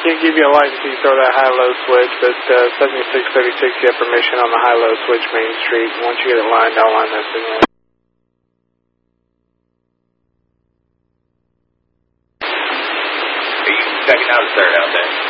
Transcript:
can't give you a light until you throw that high-low switch, but 7636, you have permission on the high-low switch Main Street. Once you get it lined, I'll line that signal. Are you checking out a third out there?